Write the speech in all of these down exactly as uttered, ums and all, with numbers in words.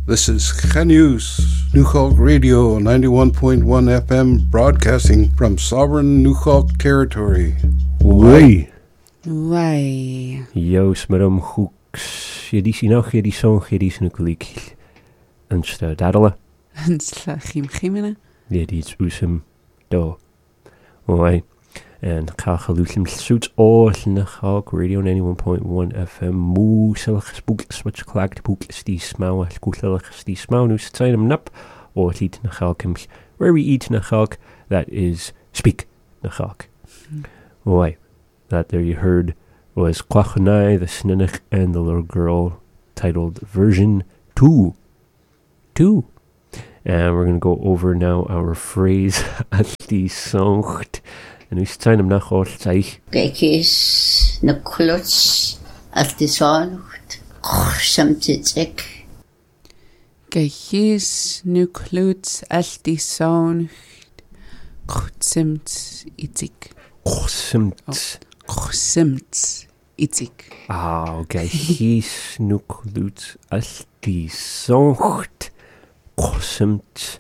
This is Genius, Nuxalk Radio, ninety-one point one F M, broadcasting from sovereign Nuxalk territory. Wai. Wai. Jos madam hooks, jedis inach, jedis song, jedis nukulik. Unsta dadala. Unsta chim chimene. Jedis usum do. Wai. En Kachalusum suits all Nuxalk Radio ninety-one point one F M. Moo selch spook switch clagged pook stie smauw skoelch stie smauw nu zijn nap or lied Nuxalkims where we eat Nuxalk, that is speak Nuxalk. Why? That there you heard was Kwachanai, the Sninich and the Little Girl, titled version two. Two. And we're gonna go over now our phrase at the song. En nu zijn hem nog altijd. Kijk eens, na klots, als de zonlucht, samt ik. Kijk eens, nu klots, als die zonlucht, samt ik. Samt. Samt ik. Ah, kijk eens, nu klots, als die zonlucht, samt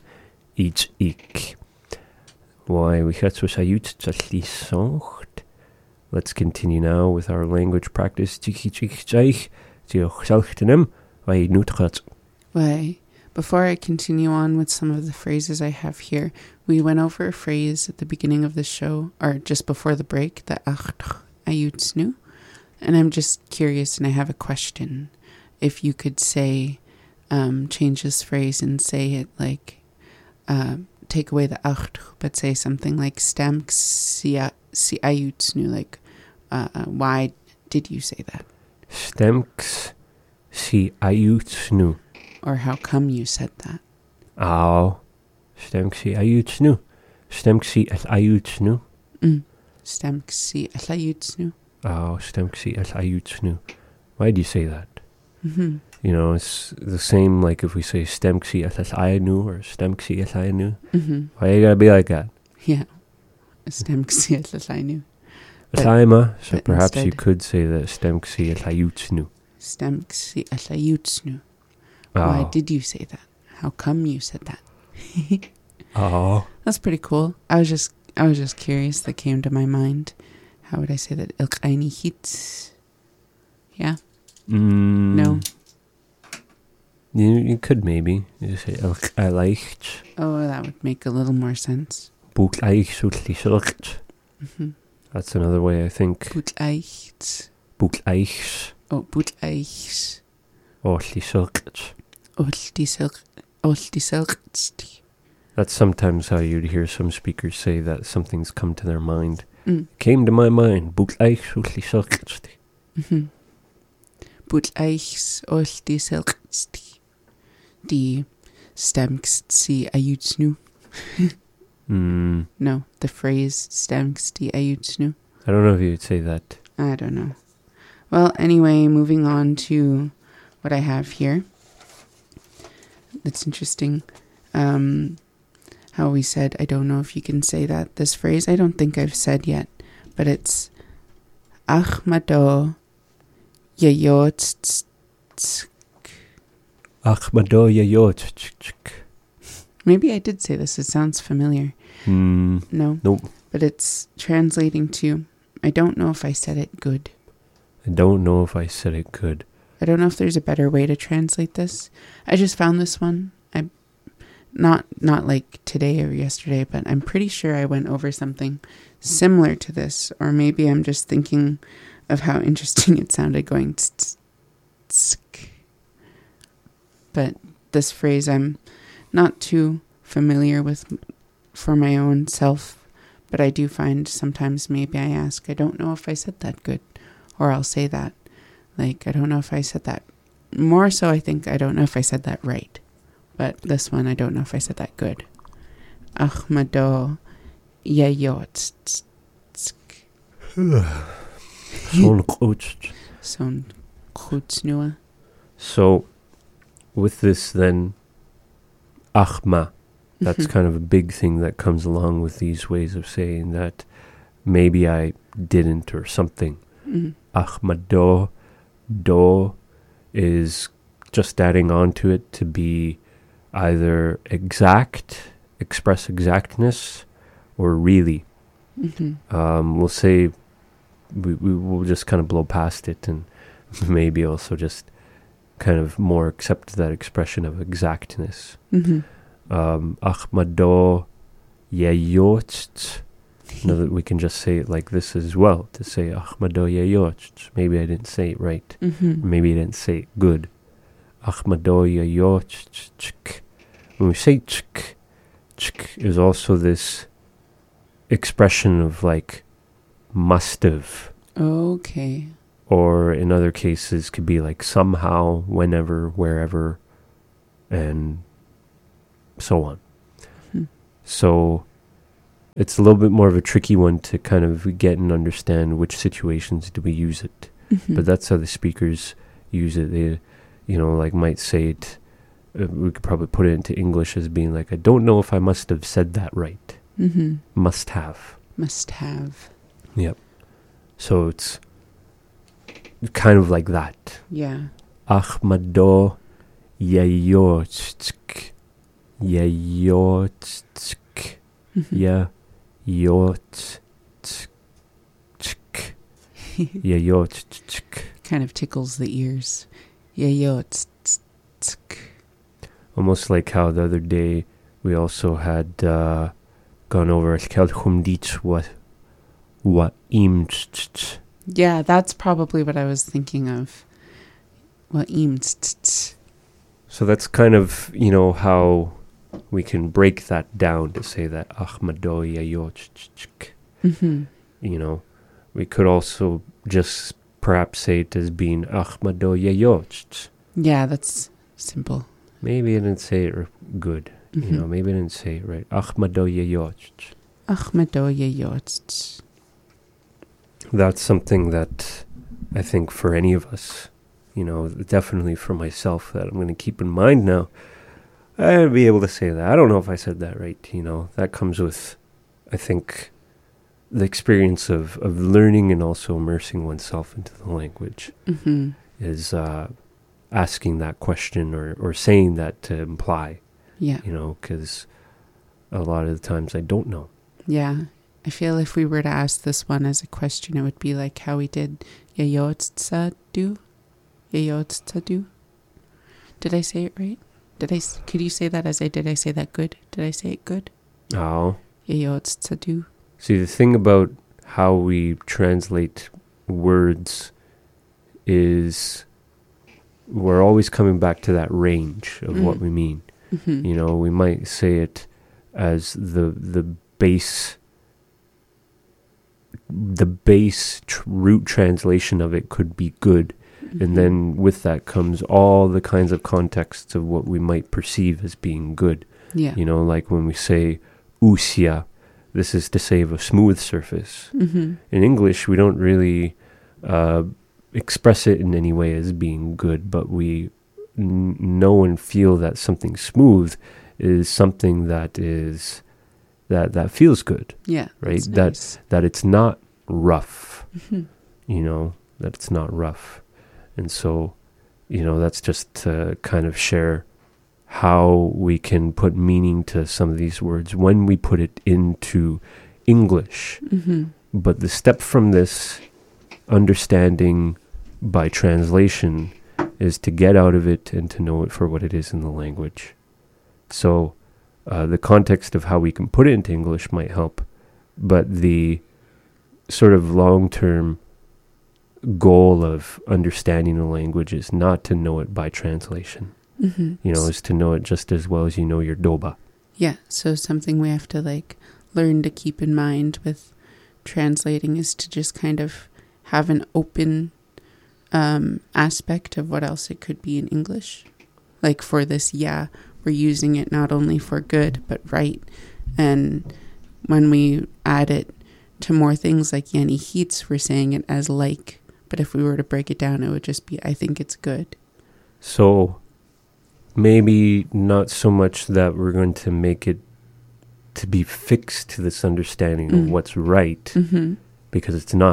ik. Why, we got so sayut tzalli songt. Let's continue now with our language practice. Tiki tiki tjaich, tioch salchtenem, why nutrat. Why, before I continue on with some of the phrases I have here, we went over a phrase at the beginning of the show, or just before the break, the acht ayutsnu. And I'm just curious, and I have a question. If you could say, um, change this phrase and say it like, uh, take away the acht, but say something like stamk si ayutsnu, like uh, why did you say that? Stamks si ayutsnu. Or how come you said that? Oh, stamks si ayutsnu. Stamks si ayutsnu. Mm. Stamk si ayutsnu. Oh, stamks si ayutsnu. Why do you say that? Mm-hmm. You know, it's the same like if we say stemksi atlasayanu or stemksi atlayanu. Mm-hmm. Why you gotta be like that? Yeah. Stemksi atlayanu. Atlayma, so perhaps instead, you could say that stemksi atlayutsnu. Stemksi atlayutsnu. Oh. Why did you say that? How come you said that? Oh. That's pretty cool. I was just I was just curious, that came to my mind. How would I say that? Ilkaini hits. Yeah? Mm. No. You, you could maybe. You say elk Oh, that would make a little more sense. Mm-hmm. That's another way, I think. Boeteicht. Boeteicht. Oh, boeteicht. Oltisilkt. Oltisilkt. That's sometimes how you'd hear some speakers say that something's come to their mind. Mm. Came to my mind. Boeteicht oltisilkt. Mm-hmm. Boeteicht oltisilkt. Die stamkst ayutsnu. Mm. No, the phrase stamkst ayutsnu. I don't know if you'd say that. I don't know. Well, anyway, moving on to what I have here. That's interesting. Um, how we said, I don't know if you can say that. This phrase, I don't think I've said yet, but it's Achmado Yayot. Achmado Yayot. Maybe I did say this. It sounds familiar. Mm. No. Nope. But it's translating to, I don't know if I said it good. I don't know if I said it good. I don't know if there's a better way to translate this. I just found this one. I not not like today or yesterday, but I'm pretty sure I went over something similar to this, or maybe I'm just thinking of how interesting it sounded going tsk, tsk. But this phrase I'm not too familiar with for my own self, but I do find sometimes maybe I ask, I don't know if I said that good, or I'll say that. Like, I don't know if I said that. More so, I think I don't know if I said that right. But this one, I don't know if I said that good. Achmado Yayot. Son Kutsnua. So, with this then, Achma, that's Mm-hmm. kind of a big thing that comes along with these ways of saying that maybe I didn't or something. Mm-hmm. Achmado, do is just adding on to it to be either exact, express exactness, or really. Mm-hmm. Um, we'll say we, we will just kind of blow past it and maybe also just kind of more accept that expression of exactness. Mm-hmm. Um, Achmado yayot. Know that we can just say it like this as well. To say Achmado yayot. Maybe I didn't say it right. Mm-hmm. Maybe I didn't say it good. Achmado yayot. When we say chk, chk is also this expression of like must have. Okay. Or in other cases could be like somehow, whenever, wherever, and so on. Hmm. So it's a little bit more of a tricky one to kind of get and understand which situations do we use it. Mm-hmm. But that's how the speakers use it. They, you know, like might say it, uh, we could probably put it into English as being like, I don't know if I must have said that right. Mm-hmm. Must have. Must have. Yep. So it's kind of like that. Yeah. Achmado yayotsk. Yayotsk. Mm-hmm. Yayotsk. Yayotsk. Kind of tickles the ears. Yayot. Almost like how the other day we also had uh, gone over Skeldhumdich what what imst. Yeah, that's probably what I was thinking of. Well, eamed. So that's kind of, you know, how we can break that down to say that Achmado yayotsk. Mm-hmm. You know, we could also just perhaps say it as being Achmado yayotsk. Yeah, that's simple. Maybe I didn't say it r- good. Mm-hmm. You know, maybe I didn't say it right. Achmado yayotsk. Achmado yayotsk. That's something that I think for any of us, you know, definitely for myself, that I'm going to keep in mind now. I'll be able to say that. I don't know if I said that right, you know. That comes with, I think, the experience of, of learning and also immersing oneself into the language Mm-hmm. is uh, asking that question or, or saying that to imply, Yeah. you know, because a lot of the times I don't know. Yeah. I feel if we were to ask this one as a question, it would be like how we did Yayotsadu. Yayotsadu. Did I say it right? Did I? s- Could you say that as I did? I say that good? Did I say it good? Oh. Yayotsadu. See, the thing about how we translate words is we're always coming back to that range of Mm. what we mean. Mm-hmm. You know, we might say it as the the base the base tr- root translation of it could be good. Mm-hmm. And then with that comes all the kinds of contexts of what we might perceive as being good. Yeah. You know, like when we say usia, this is to say of a smooth surface. Mm-hmm. In English, we don't really uh, express it in any way as being good, but we n- know and feel that something smooth is something that is that that feels good, Yeah. right? that's That nice. that it's not rough, Mm-hmm. you know, that it's not rough. And so, you know, that's just to kind of share how we can put meaning to some of these words when we put it into English. Mm-hmm. But the step from this understanding by translation is to get out of it and to know it for what it is in the language. So uh, the context of how we can put it into English might help, but the sort of long-term goal of understanding the language is not to know it by translation. Mm-hmm. You know, is to know it just as well as you know your doba. Yeah, so something we have to like learn to keep in mind with translating is to just kind of have an open um, aspect of what else it could be in English. Like for this, yeah, we're using it not only for good, but right. And when we add it to more things like Yanni Heats, we're saying it as like. But if we were to break it down, it would just be, I think it's good. So maybe not so much that we're going to make it to be fixed to this understanding Mm. of what's right, Mm-hmm. because it's not.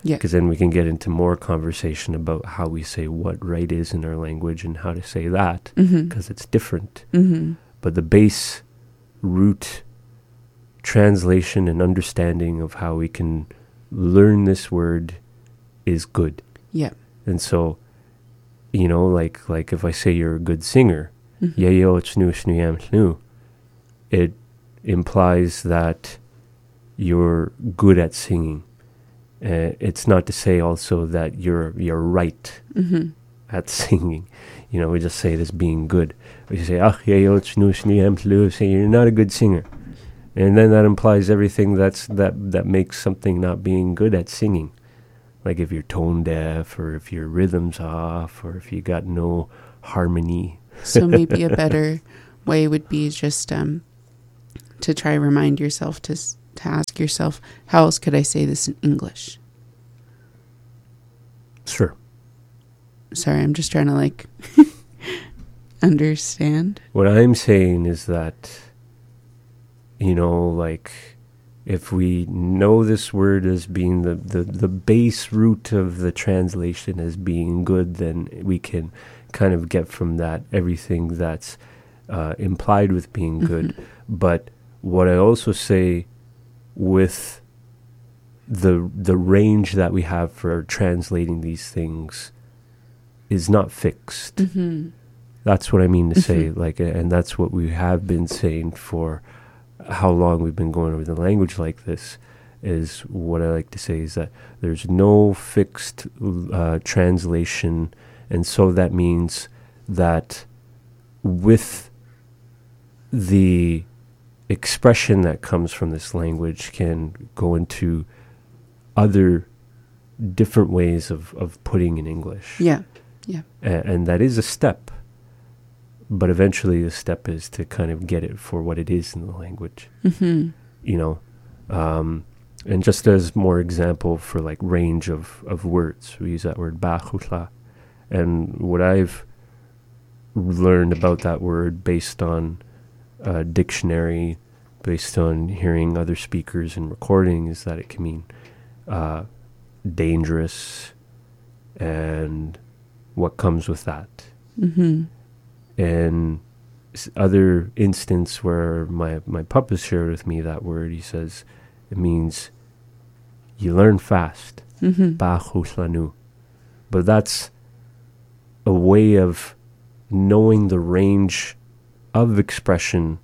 Yeah. Because then we can get into more conversation about how we say what right is in our language and how to say that, because Mhm. it's different. Mhm. But the base root translation and understanding of how we can learn this word is good. Yeah. And so, you know, like like if I say you're a good singer, Mhm. yayo chnu shnu yam chnu, it implies that you're good at singing. Uh, it's not to say also that you're you're right Mhm. at singing. You know, we just say it as being good. We say, "Ach, yayo chnu shnu yam chnu," say you're not a good singer. And then that implies everything that's that that makes something not being good at singing. Like if you're tone deaf, or if your rhythm's off, or if you got no harmony. So maybe a better way would be just um, to try remind yourself to s- to ask yourself, how else could I say this in English? Sure. Sorry, I'm just trying to like understand. What I'm saying is that, you know, like, if we know this word as being the, the, the base root of the translation as being good, then we can kind of get from that everything that's uh, implied with being good. Mhm. But what I also say with the the range that we have for translating these things is not fixed. Mhm. That's what I mean to say, Mhm. like, and that's what we have been saying for how long we've been going over the language like this. Is what I like to say is that there's no fixed uh, translation, and so that means that with the expression that comes from this language can go into other different ways of, of putting in English. Yeah. A- and that is a step. But eventually the step is to kind of get it for what it is in the language, Mhm. you know. Um, and just as more example for like range of, of words, we use that word bachutla. And what I've learned about that word based on a dictionary, based on hearing other speakers and recording, is that it can mean uh, dangerous and what comes with that. Mhm. And s- other instance where my, my papa shared with me that word, he says it means you learn fast. Mhm. Bachuslanu. But that's a way of knowing the range of expression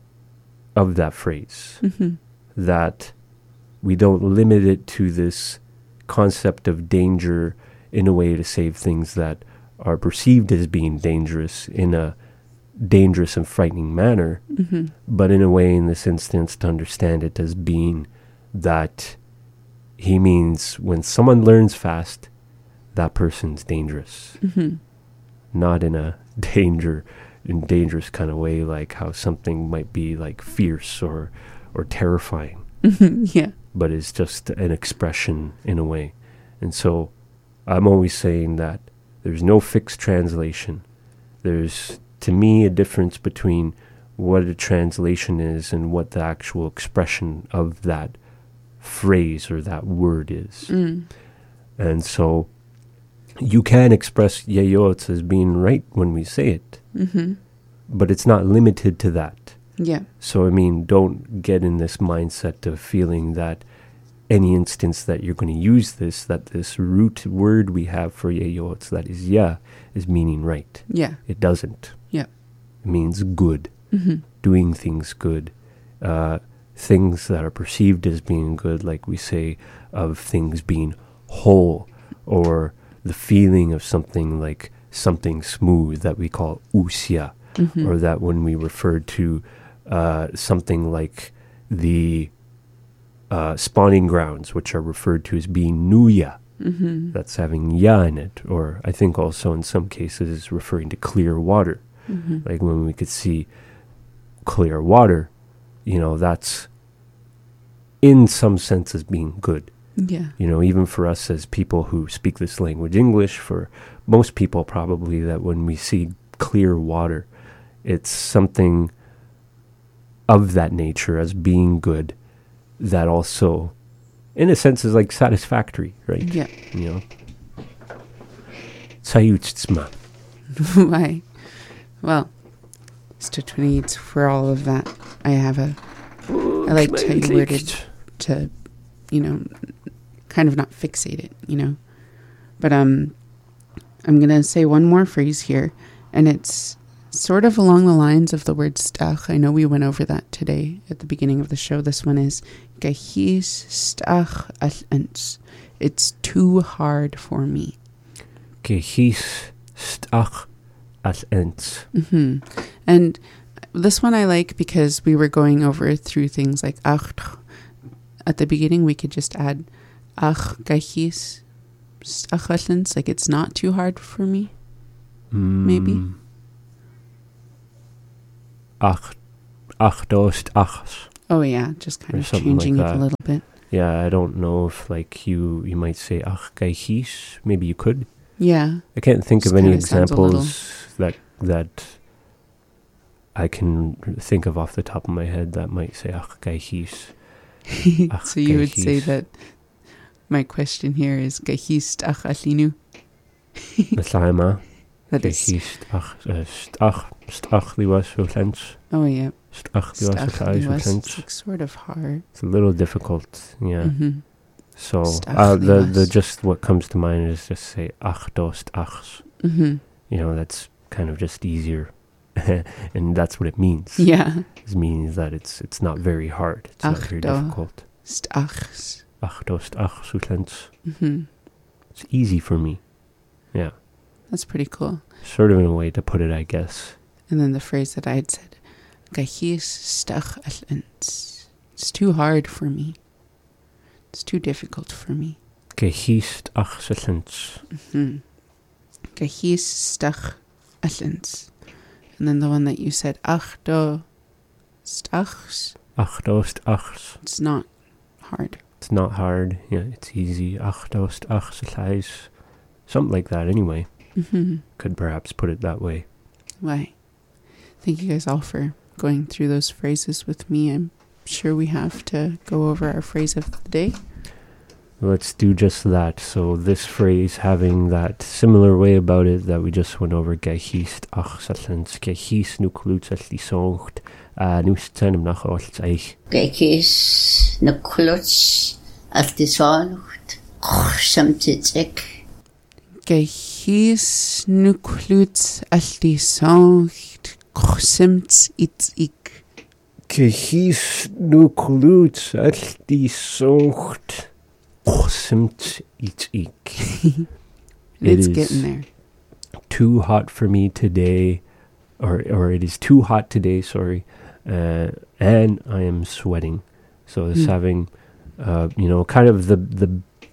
of that phrase. Mhm. That we don't limit it to this concept of danger in a way to save things that are perceived as being dangerous in a dangerous and frightening manner, Mhm. but in a way in this instance to understand it as being that he means when someone learns fast, that person's dangerous. Mhm. Not in a danger in dangerous kind of way, like how something might be like fierce or or terrifying, Mhm. Yeah. but it's just an expression in a way. And so I'm always saying that there's no fixed translation. There's, to me, a difference between what a translation is and what the actual expression of that phrase or that word is. Mm. And so you can express yayot as being right when we say it, Mhm. but it's not limited to that. Yeah. So, I mean, don't get in this mindset of feeling that any instance that you're going to use this, that this root word we have for yayot, that is ya, is meaning right. Yeah. It doesn't. Yeah. It means good, Mhm. doing things good, uh, things that are perceived as being good, like we say of things being whole, or the feeling of something like something smooth that we call usya, Mhm. or that when we refer to uh, something like the uh, spawning grounds, which are referred to as being nuya, Mhm. that's having ya in it, or I think also in some cases referring to clear water. Mhm. Like when we could see clear water, you know, that's in some sense as being good. Yeah. You know, even for us as people who speak this language, English, for most people probably, that when we see clear water, it's something of that nature as being good, that also in a sense, is like satisfactory, right? Yeah. You know. Sayutsma. Why? Well, Stutwini, for all of that, I have a. I liked how you worded to, you know, kind of not fixate it, you know. But um, I'm gonna say one more phrase here, and it's sort of along the lines of the word stach. I know we went over that today at the beginning of the show. This one is gahis stach al-ins. It's too hard for me. Gahis stach al-ins. Mm-hmm. And this one I like because we were going over through things like ach. At the beginning, we could just add ach gahis stach al-ins. Like, it's not too hard for me. Mm. Maybe. Ach, ach dost achs. Oh yeah, just kind Or of something changing like it a that. little bit. Yeah, I don't know if like you you might say ach gahis. Maybe you could. Yeah. I can't think Just of any kinda sounds a little- examples that that I can think of off the top of my head that might say ach gahis. Ach, So you would say gahis. that my question here is gahis stach alinu. Maslama. That is. Gahis ach stach stach liwas ulens. Oh yeah. Stach liwas Stach ulens. liwas. It's ulens. like sort of hard. It's a little difficult, yeah. Mm-hmm. So Stach uh, the the liwas. just what comes to mind is just say ach dost achs. Mm-hmm. You know, that's kind of just easier, and that's what it means. Yeah. It means that it's it's not very hard. It's not Ach very do. difficult. Stachs. Ach dost achs ulens. Mm-hmm. It's easy for me. Yeah, That's pretty cool. sort of in a way to put it, I guess. And then the phrase that I had said, gahis stach al-ins. It's too hard for me. It's too difficult for me. Gehist achs ulens. Mm-hmm. Gahis stach al-ins. And then the one that you said, ach do stachs. Ach dost achs. It's not hard. It's not hard. Yeah, it's easy. Ach dost achs ulens. Something like that. Anyway, Mm-hmm. could perhaps put it that way. Why? Thank you guys all for going through those phrases with me. I'm sure we have to go over our phrase of the day. Let's do just that. So this phrase having that similar way about it that we just went over, gehist achsalens, gehist nu kluts as die songt, uh, nu stenem nach als eich. Gehis na kluts as die songt, samtidig. Gehis nu kluts as die songt, simt iets ik. Gehist nu kluts as die songt, simt iets ik. It's is getting there. Too hot for me today, or or it is too hot today, sorry, uh, and I am sweating. So it's Hmm. having, uh, you know, kind of the the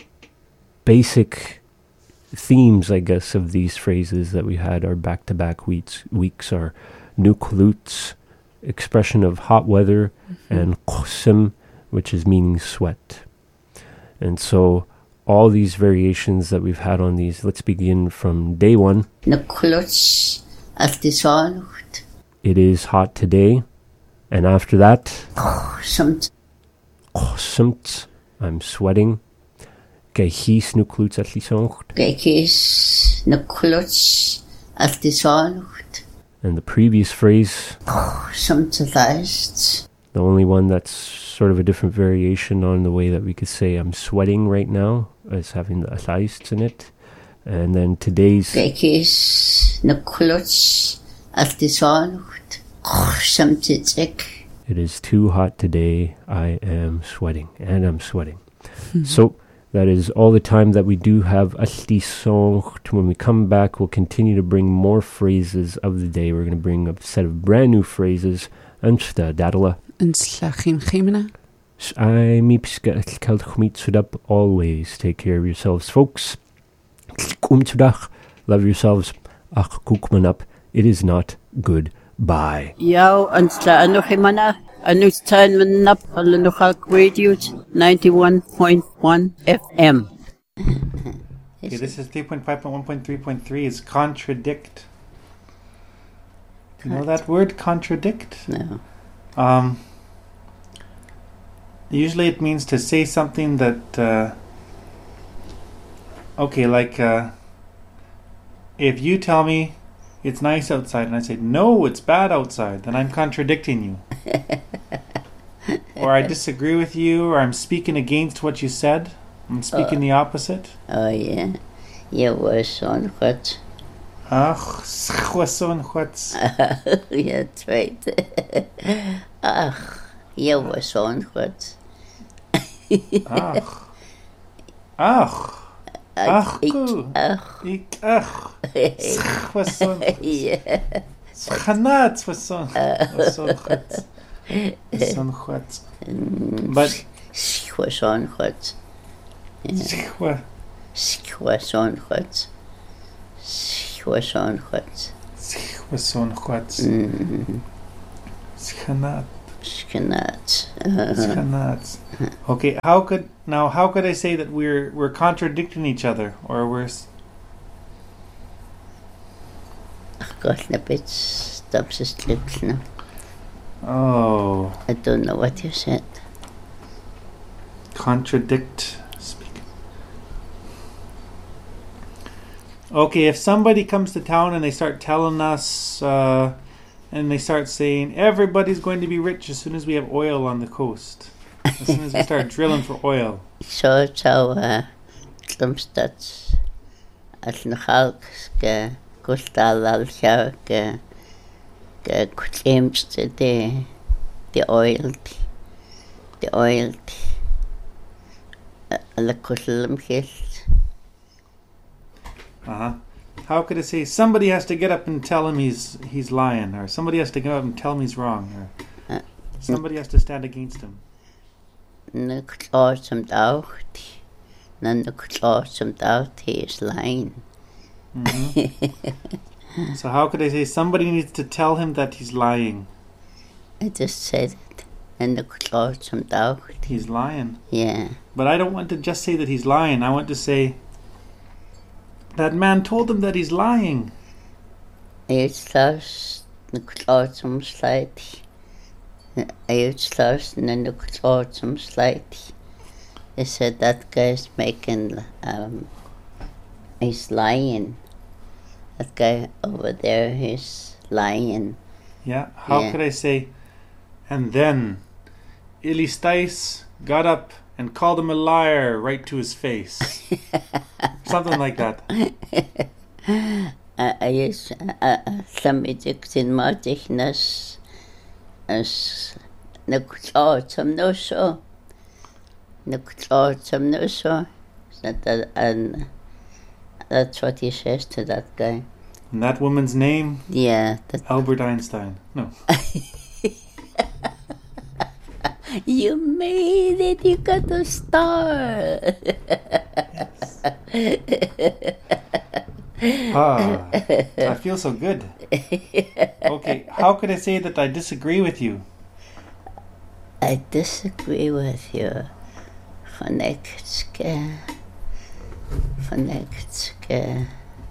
basic themes, I guess, of these phrases that we had our back-to-back weeks weeks are nukluts, expression of hot weather, Mm-hmm. and qosim, which is meaning sweat. And so all these variations that we've had on these, let's begin from day one. Na kluts as die songt, It is hot today. And after that, samt qosimt, I'm sweating. Gehis nukluts at lisongt. Gehis na kluts as die songt, And the previous phrase, samtidig. the only one that's sort of a different variation on the way that we could say I'm sweating right now, is having the asaists in it. And then today's, Gehis na kluts as die songt, samtidig. it is too hot today, I am sweating, and I'm sweating. So that is all the time that we do have. When we come back, we'll continue to bring more phrases of the day. We're going to bring a set of brand new phrases. Ansta dadala. En slachim chimena. I mipska keld chmitsudap. Always take care of yourselves, folks. Kumtsudak. Love yourselves. Ach kukmanap. It is not good. Bye. Yaw, ang sa ano himana, ano sa manap, Alunukak Radio ninety-one point one F M. Okay, this is three point five point one point three point three is contradict. You know that word, contradict? No. Um, Usually it means to say something that, uh, okay, like, uh, if you tell me it's nice outside and I say, no, it's bad outside, then I'm contradicting you. Or I disagree with you, or I'm speaking against what you said. I'm speaking Oh. the opposite. Oh, yeah. You were son goed. Ach, schwasson chwats. Yeah, that's right. Ach, you were son goed. Ach. Ach. Ach, Ik, ku. ach. Ik, ach. Schwasson. Yeah. Chanat schwasson. Schwasson chwats. Schwasson chwats. But, Schwa son goed. schwa. Schwa son goed. Schwa son goed. Schwasson chwats. Mm. Schanat. Schnaat. Schanat. Okay, how could, now how could I say that we're, we're contradicting each other, or we're, s- I've got a bit stops his lips now. oh, I don't know what you said. contradict, speak. Okay, if somebody comes to town and they start telling us, uh, and they start saying, everybody's going to be rich as soon as we have oil on the coast. As soon as we start drilling for oil. So so uh Klumstats as nogal ge kostal al jou ge ge claims the the oil the oil al kuslam his Uh-huh. How could I say, somebody has to get up and tell him he's he's lying, or somebody has to get up and tell him he's wrong, or Uh, somebody has to stand against him. nuk awesome doubt nan nuk awesome doubt he is lying. Mhm. So how could I say, somebody needs to tell him that he's lying? I just said it and nuk awesome doubt. He's lying. Yeah. But I don't want to just say that he's lying. I want to say, that man told him that he's lying. It's lost nuk awesome slight. It's lost and nuk awesome slight. They said that guy's making um he's lying. That guy over there is lying. Yeah. How Yeah. could I say, and then Elistais got up and called him a liar right to his face. Something like that. Uh, yes, uh, some in Martigness as nuk awesome no so. Nuk awesome no so. That and that's what he says to that guy. And that woman's name, Yeah, that Albert Einstein. No. you made it. You got a star. Ah, I feel so good. Okay, how could I say that I disagree with you? I disagree with you. Connectske. Connectske.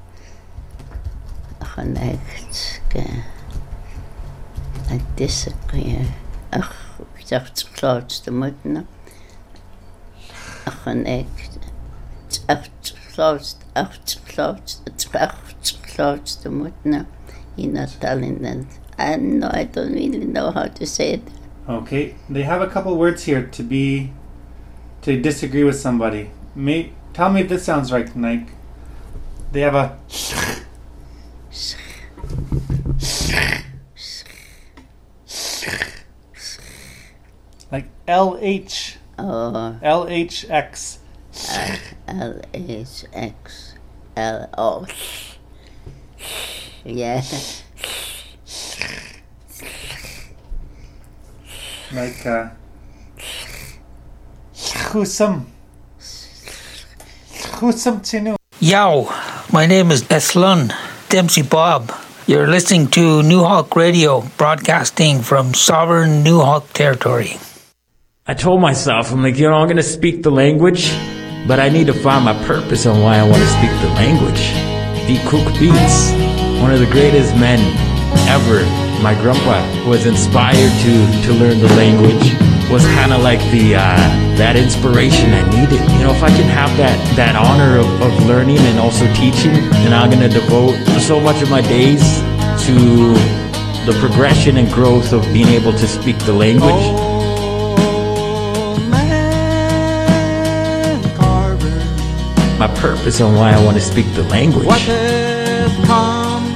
Connectske. I disagree. Ach, ik dacht het grootste moeten. Connect. Het grootste, het grootste, het grootste moeten. You're not telling that. I know, I don't really know how to say it. Okay, they have a couple words here to be, to disagree with somebody. May, tell me if this sounds right, Nike. They have a, like L H, Oh, L H X. L H X L O. Yeah. Like, uh, Chusum. Chusum Chinu. Yow, my name is Ethlun Dempsey Bob. You're listening to New Hawk Radio, broadcasting from sovereign New Hawk territory. I told myself, I'm like, you know, I'm going to speak the language, but I need to find my purpose on why I want to speak the language. D. Cook Beats, one of the greatest men ever. My grandpa was inspired to, to learn the language. was kind of like the uh, that inspiration I needed. You know, if I can have that that honor of, of learning and also teaching, then I'm gonna devote so much of my days to the progression and growth of being able to speak the language. Oh, man, Carver, My purpose on why I want to speak the language. what has come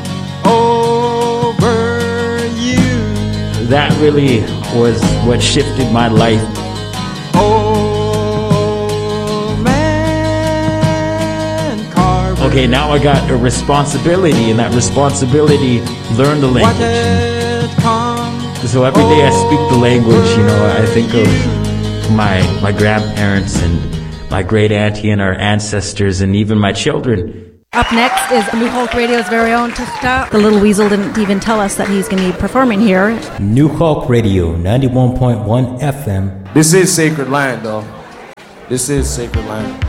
over you? That really was what shifted my life. Oh, man, Carver, Okay, now I got a responsibility, and that responsibility, learn the what language. has come So every day I speak the language, you know, I think of my my grandparents and my great auntie and our ancestors and even my children. Up next is New Hulk Radio's very own Tushka. The little weasel didn't even tell us that he's going to be performing here. New Hulk Radio, ninety-one point one F M. This is sacred land, though. This is sacred land.